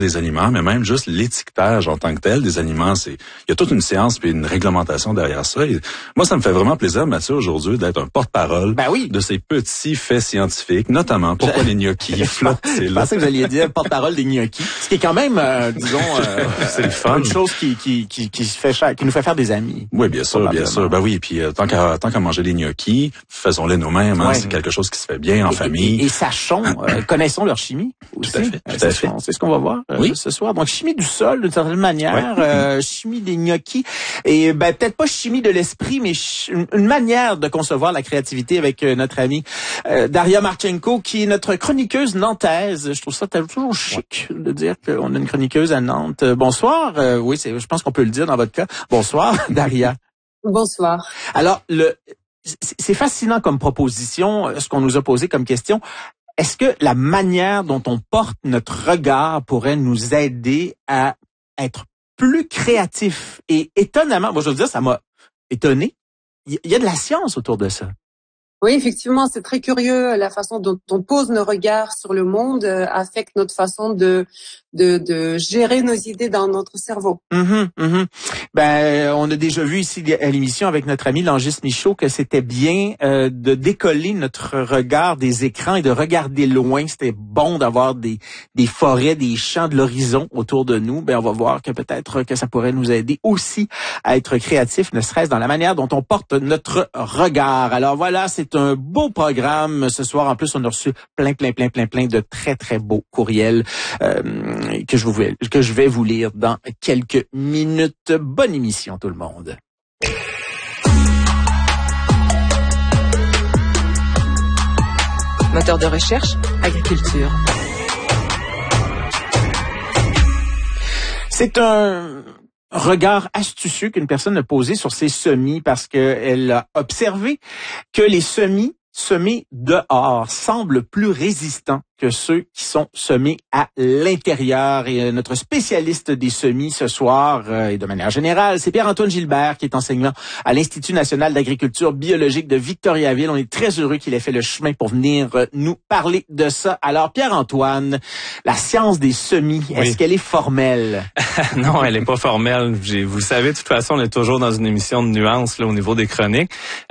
des aliments, mais même juste l'étiquetage en tant que tel des aliments, il y a toute une science puis une réglementation derrière ça. Et moi, ça me fait vraiment plaisir, Mathieu, aujourd'hui, d'être un porte-parole de ces petits faits scientifiques, notamment pourquoi les gnocchis flottent. Je pensais que vous alliez dire porte-parole des gnocchis, ce qui est quand même, disons, c'est le fun. Une chose qui nous fait faire des amis. Oui, bien sûr, bien sûr. Ben oui, puis tant qu'à manger des gnocchis, faisons-les nous-mêmes. Hein, c'est quelque chose qui se fait bien en famille. Et sachons, connaissons leur chimie aussi. Tout à fait. C'est ce qu'on va voir ce soir. Donc, chimie du sol, d'une certaine manière, chimie des gnocchis, et peut-être pas chimie de l'esprit, mais une manière de concevoir la créativité avec notre amie Daria Marchenko, qui est notre chroniqueuse nantaise. Je trouve ça toujours chic de dire qu'on a une chroniqueuse à Nantes. Bonsoir. Oui, je pense qu'on peut le dire dans votre cas. Bonsoir, Daria. Bonsoir. Alors, c'est fascinant comme proposition, ce qu'on nous a posé comme question. Est-ce que la manière dont on porte notre regard pourrait nous aider à être plus créatifs? Et étonnamment, moi je veux dire, ça m'a étonné. Il y a de la science autour de ça. Oui, effectivement, c'est très curieux. La façon dont on pose nos regards sur le monde affecte notre façon de gérer nos idées dans notre cerveau. On a déjà vu ici à l'émission avec notre ami Langis Michaud que c'était bien de décoller notre regard des écrans et de regarder loin. C'était bon d'avoir des forêts, des champs de l'horizon autour de nous. On va voir que peut-être que ça pourrait nous aider aussi à être créatifs, ne serait-ce dans la manière dont on porte notre regard. Alors voilà, c'est un beau programme ce soir. En plus, on a reçu plein de très, très beaux courriels que je vais vous lire dans quelques minutes. Bonne émission, tout le monde. Moteur de recherche, agriculture. C'est un regard astucieux qu'une personne a posé sur ses semis parce qu'elle a observé que les semis semés dehors semblent plus résistants que ceux qui sont semés à l'intérieur. Et notre spécialiste des semis ce soir, et de manière générale, c'est Pierre-Antoine Gilbert, qui est enseignant à l'Institut national d'agriculture biologique de Victoriaville. On est très heureux qu'il ait fait le chemin pour venir nous parler de ça. Alors, Pierre-Antoine, la science des semis, est-ce qu'elle est formelle? Non, elle est pas formelle. Vous le savez, de toute façon, on est toujours dans une émission de nuances là, au niveau des chroniques.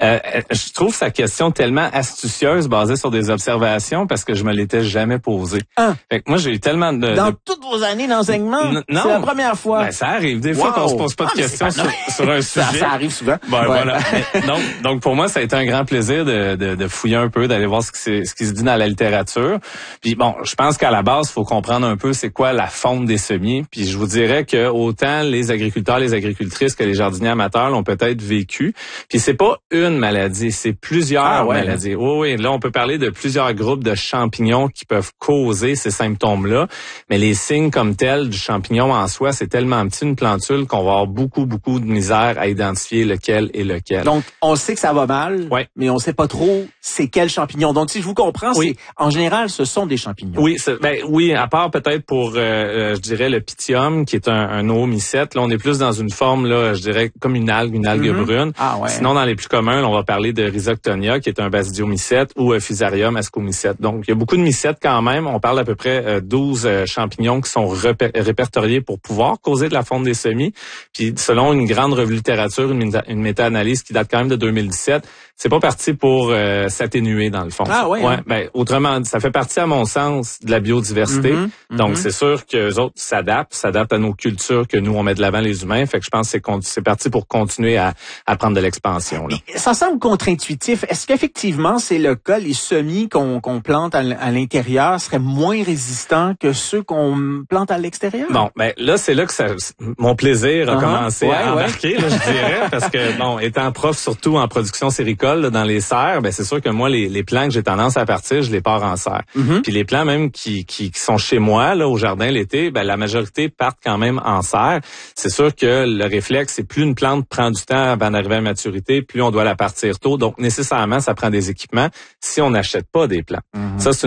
Je trouve sa question tellement astucieuse, basée sur des observations, parce que je me l'étais jamais posé. Fait que moi, j'ai eu tellement de... Dans toutes vos années d'enseignement? C'est la première fois. Ben, ça arrive. Des fois qu'on se pose pas de questions sur un sujet. Ça arrive souvent. Voilà. Donc, pour moi, ça a été un grand plaisir de fouiller un peu, d'aller voir ce qui se dit dans la littérature. Puis bon, je pense qu'à la base, il faut comprendre un peu c'est quoi la fonte des semis. Puis je vous dirais que autant les agriculteurs, les agricultrices que les jardiniers amateurs l'ont peut-être vécu. Puis c'est pas une maladie, c'est plusieurs maladies. Oui, là, on peut parler de plusieurs groupes de champignons qui peuvent causer ces symptômes-là. Mais les signes comme tels du champignon en soi, c'est tellement petit une plantule qu'on va avoir beaucoup de misère à identifier lequel est lequel. Donc, on sait que ça va mal, mais on sait pas trop c'est quel champignon. Donc, si je vous comprends, c'est en général, ce sont des champignons. Oui, à part peut-être pour, je dirais, le pythium, qui est un oomycète. Là, on est plus dans une forme, là, je dirais, comme une algue brune. Sinon, dans les plus communs, là, on va parler de Rhizoctonia, qui est un basidiomycète, ou Fusarium ascomycète. Donc, il y a beaucoup de mycètes quand même. On parle d'à peu près 12 champignons qui sont répertoriés pour pouvoir causer de la fonte des semis. Puis, selon une grande revue de littérature, une méta-analyse qui date quand même de 2017, c'est pas parti pour s'atténuer dans le fond. Autrement, ça fait partie à mon sens de la biodiversité. Donc c'est sûr que les autres s'adaptent à nos cultures que nous on met de l'avant les humains. Fait que je pense que c'est parti pour continuer à prendre de l'expansion. Là. Ça semble contre-intuitif. Est-ce qu'effectivement c'est le cas, les semis qu'on plante à l'intérieur seraient moins résistants que ceux qu'on plante à l'extérieur? Bon, là c'est là que mon plaisir a commencé à embarquer, là, je dirais, parce que étant prof surtout en production séricole là, dans les serres, c'est sûr que moi les plants que j'ai tendance à partir, je les pars en serre. Puis les plants même qui sont chez moi là au jardin l'été, la majorité partent quand même en serre. C'est sûr que le réflexe, c'est plus une plante prend du temps avant d'arriver à maturité, plus on doit la partir tôt. Donc nécessairement, ça prend des équipements si on n'achète pas des plants. Ça c'est une nuance importante.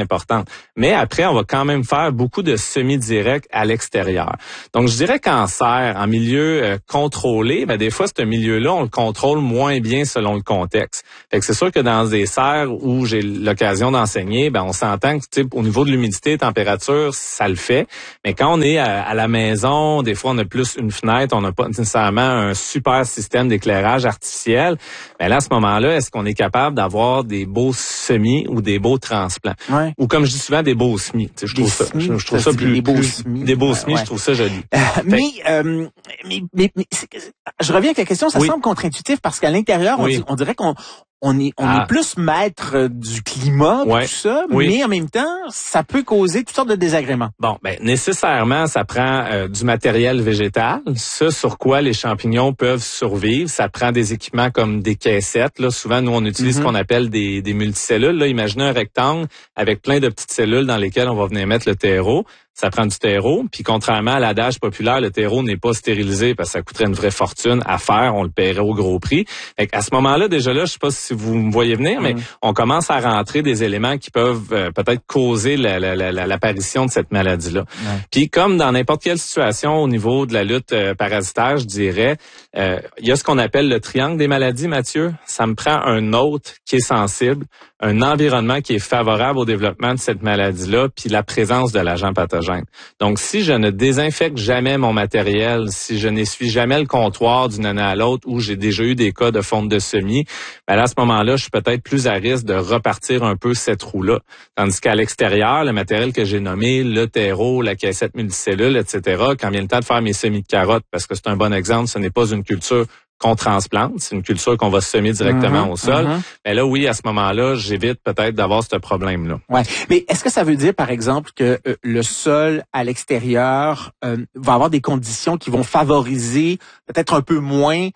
importante. Mais après, on va quand même faire beaucoup de semi-direct à l'extérieur. Donc, je dirais qu'en serre, en milieu contrôlé, des fois, ce milieu-là, on le contrôle moins bien selon le contexte. Fait que c'est sûr que dans des serres où j'ai l'occasion d'enseigner, on s'entend que au niveau de l'humidité, température, ça le fait. Mais quand on est à la maison, des fois, on a plus une fenêtre, on n'a pas nécessairement un super système d'éclairage artificiel. Mais là, à ce moment-là, est-ce qu'on est capable d'avoir des beaux semis ou des beaux transplants? Ouais. Ou comme je dis souvent, des beaux semis. Je trouve ça plus... Des beaux semis, je trouve ça joli. Mais je reviens avec la question, ça semble contre-intuitif parce qu'à l'intérieur, on dirait qu'on est plus maître du climat, tout ça, mais en même temps, ça peut causer toutes sortes de désagréments. Bon, nécessairement, ça prend du matériel végétal, ce sur quoi les champignons peuvent survivre. Ça prend des équipements comme des caissettes. Là, souvent, nous, on utilise ce qu'on appelle des multicellules. Là, imaginez un rectangle avec plein de petites cellules dans lesquelles on va venir mettre le terreau. Ça prend du terreau, puis contrairement à l'adage populaire, le terreau n'est pas stérilisé parce que ça coûterait une vraie fortune à faire, on le paierait au gros prix. Fait à ce moment-là, déjà là, je sais pas si vous me voyez venir, mais on commence à rentrer des éléments qui peuvent peut-être causer l'apparition de cette maladie-là. Ouais. Puis comme dans n'importe quelle situation au niveau de la lutte parasitaire, je dirais, il y a ce qu'on appelle le triangle des maladies, Mathieu. Ça me prend un hôte qui est sensible, un environnement qui est favorable au développement de cette maladie-là, puis la présence de l'agent pathogène. Donc, si je ne désinfecte jamais mon matériel, si je n'essuie jamais le comptoir d'une année à l'autre où j'ai déjà eu des cas de fonte de semis, là, à ce moment-là, je suis peut-être plus à risque de repartir un peu cette roue-là. Tandis qu'à l'extérieur, le matériel que j'ai nommé, le terreau, la caissette multicellule, etc., quand vient le temps de faire mes semis de carottes, parce que c'est un bon exemple, ce n'est pas une culture qu'on transplante, c'est une culture qu'on va semer directement au sol. Mais là, oui, à ce moment-là, j'évite peut-être d'avoir ce problème-là. Ouais. Mais est-ce que ça veut dire, par exemple, que le sol à l'extérieur va avoir des conditions qui vont favoriser peut-être un peu moins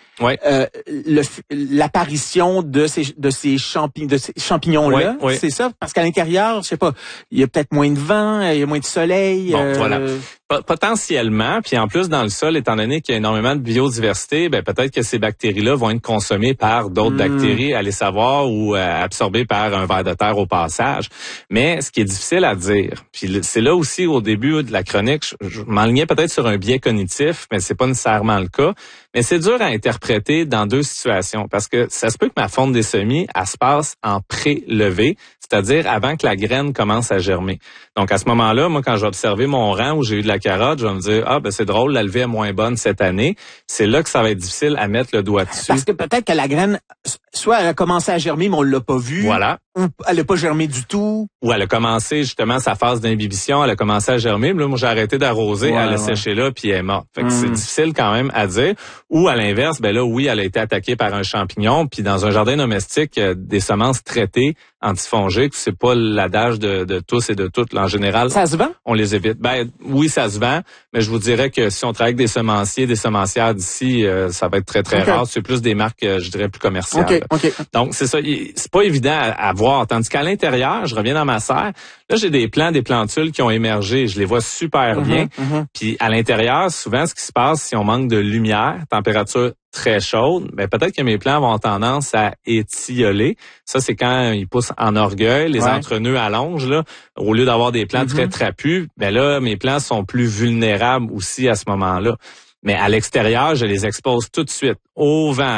l'apparition de ces champignons-là? Oui. C'est ça? Parce qu'à l'intérieur, je sais pas, il y a peut-être moins de vent, il y a moins de soleil. Bon, voilà. Potentiellement, puis en plus dans le sol, étant donné qu'il y a énormément de biodiversité, peut-être que ces bactéries-là vont être consommées par d'autres bactéries, allez savoir, ou absorbées par un ver de terre au passage. Mais ce qui est difficile à dire, puis c'est là aussi au début de la chronique, je m'enlignais peut-être sur un biais cognitif, mais c'est pas nécessairement le cas. Mais c'est dur à interpréter dans deux situations, parce que ça se peut que ma fonte des semis, elle se passe en pré-levée, c'est-à-dire avant que la graine commence à germer. Donc à ce moment-là, moi, quand j'ai observé mon rang où j'ai eu de la carotte, je vais me dire, c'est drôle, la levée est moins bonne cette année. C'est là que ça va être difficile à mettre le doigt dessus. Parce que peut-être que la graine, soit elle a commencé à germer, mais on l'a pas vu. Voilà. Ou elle n'a pas germé du tout. Ou elle a commencé justement sa phase d'imbibition, elle a commencé à germer, mais là, moi j'ai arrêté d'arroser, elle a séché là, puis elle est morte. Fait que c'est difficile quand même à dire. Ou à l'inverse, là, oui, elle a été attaquée par un champignon, puis dans un jardin domestique, des semences traitées antifongiques, c'est pas l'adage de tous et de toutes. Là, en général, ça se vend? On les évite. Oui, ça se vend, mais je vous dirais que si on travaille avec des semenciers, des semencières d'ici, ça va être très, très rare. C'est plus des marques, je dirais, plus commerciales. Okay. Donc, c'est ça. C'est pas évident à voir. Tandis qu'à l'intérieur, je reviens dans ma serre, là, j'ai des plants, des plantules qui ont émergé. Je les vois super bien. Puis à l'intérieur, souvent, ce qui se passe, si on manque de lumière, température très chaude, peut-être que mes plants vont avoir tendance à étioler. Ça, c'est quand ils poussent en orgueil, les entrenœuds allongent, là. Au lieu d'avoir des plants très trapus, là, mes plants sont plus vulnérables aussi à ce moment-là. Mais à l'extérieur, je les expose tout de suite au vent,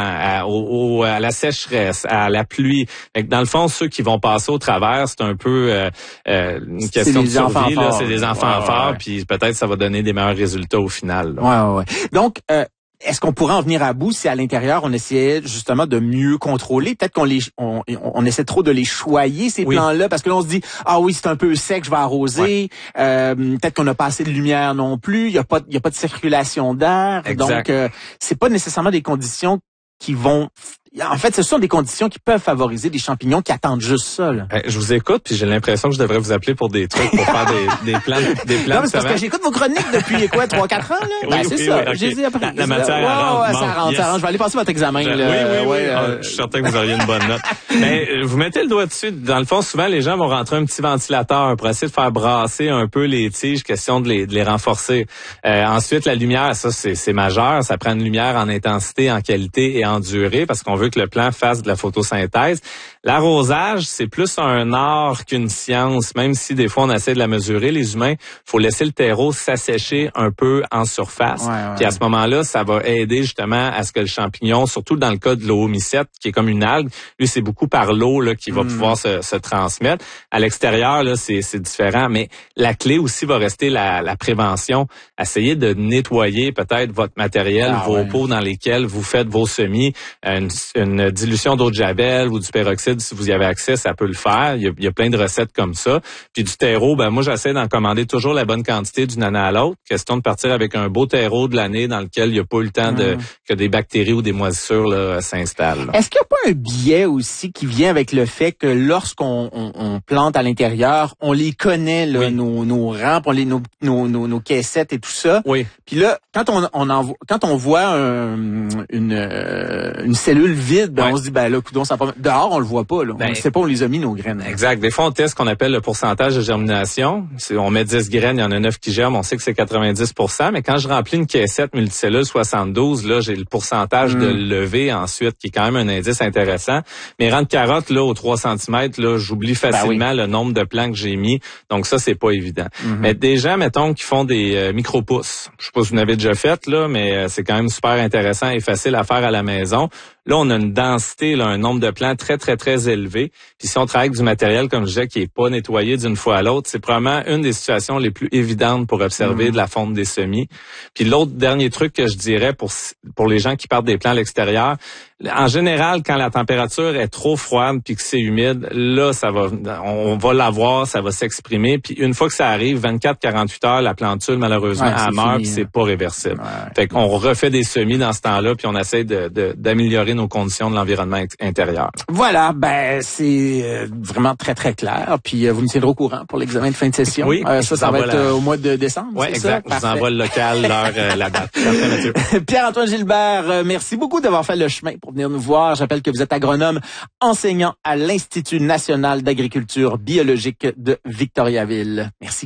à la sécheresse, à la pluie. Fait que dans le fond, ceux qui vont passer au travers, c'est un peu une question de survie. Là, c'est des enfants forts, puis peut-être ça va donner des meilleurs résultats au final. Là. Ouais. Donc, est-ce qu'on pourrait en venir à bout si à l'intérieur on essayait justement de mieux contrôler? Peut-être qu'on essaie trop de les choyer, ces plants-là, parce que là on se dit c'est un peu sec, je vais arroser. Peut-être qu'on n'a pas assez de lumière non plus. Il y a pas de circulation d'air. Exact. Donc c'est pas nécessairement des conditions qui vont... En fait, ce sont des conditions qui peuvent favoriser des champignons qui attendent juste ça. Là. Je vous écoute, puis j'ai l'impression que je devrais vous appeler pour des trucs, pour faire des plans. Non, mais c'est parce que j'écoute vos chroniques depuis 3-4 ans. Là? C'est ça. Okay. J'ai dit après. La matière rentre. Ça rentre. Je vais aller passer votre examen. Oui. Je suis certain que vous auriez une bonne note. Mais vous mettez le doigt dessus. Dans le fond, souvent, les gens vont rentrer un petit ventilateur pour essayer de faire brasser un peu les tiges, question de les renforcer. Ensuite, la lumière, ça, c'est majeur. Ça prend une lumière en intensité, en qualité et en durée, parce qu'on veut que le plant fasse de la photosynthèse. L'arrosage, c'est plus un art qu'une science, même si des fois on essaie de la mesurer, les humains. Faut laisser le terreau s'assécher un peu en surface. Puis à ce moment-là, ça va aider justement à ce que le champignon, surtout dans le cas de l'oomycète, qui est comme une algue, lui, c'est beaucoup par l'eau là qui va pouvoir se transmettre. À l'extérieur, là, c'est différent, mais la clé aussi va rester la prévention. Essayez de nettoyer peut-être votre matériel, vos pots dans lesquels vous faites vos semis, une dilution d'eau de javel ou du peroxyde, si vous y avez accès, ça peut le faire. Il y a plein de recettes comme ça. Puis du terreau, moi, j'essaie d'en commander toujours la bonne quantité d'une année à l'autre. Question de partir avec un beau terreau de l'année dans lequel il n'y a pas eu le temps que des bactéries ou des moisissures là, s'installent. Est-ce qu'il n'y a pas un biais aussi qui vient avec le fait que lorsqu'on plante à l'intérieur, on les connaît, là, nos rampes, nos caissettes et tout ça. Oui. Puis là, quand on voit une cellule vide, on se dit, là, coudonc, ça pas. Dehors, on le voit pas, là. On ne sait pas où on les a mis, nos graines. Exact. Des fois, on teste ce qu'on appelle le pourcentage de germination. On met 10 graines, il y en a 9 qui germent, on sait que c'est 90%, mais quand je remplis une caissette multicellule 72, là, j'ai le pourcentage de levée ensuite, qui est quand même un indice intéressant. Mes rangs de carottes, là, aux 3 cm, là, j'oublie facilement le nombre de plants que j'ai mis. Donc ça, c'est pas évident. Mais des gens, mettons, qui font des micro-pousses. Je sais pas si vous en avez déjà fait, là, mais c'est quand même super intéressant et facile à faire à la maison. Là, on a une densité, là, un nombre de plants très, très, très élevé. Puis si on travaille avec du matériel, comme je disais, qui est pas nettoyé d'une fois à l'autre, c'est probablement une des situations les plus évidentes pour observer de la fonte des semis. Puis l'autre dernier truc que je dirais pour les gens qui partent des plants à l'extérieur, en général, quand la température est trop froide puis que c'est humide, là, on va l'avoir, ça va s'exprimer. Puis une fois que ça arrive, 24-48 heures, la plantule, malheureusement, elle meurt puis c'est pas réversible. Fait qu'on refait des semis dans ce temps-là puis on essaie d'améliorer nos conditions de l'environnement intérieur. Voilà, c'est vraiment très, très clair. Puis vous me tiendrez au courant pour l'examen de fin de session. Oui, ça va être au mois de décembre. Oui, exact. Je vous envoie le local, l'heure, la date. Parfait, Mathieu. Pierre-Antoine Gilbert, merci beaucoup d'avoir fait le chemin pour venir nous voir. J'appelle que vous êtes agronome enseignant à l'Institut national d'agriculture biologique de Victoriaville. Merci.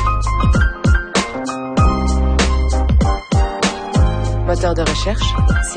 Moteur de recherche,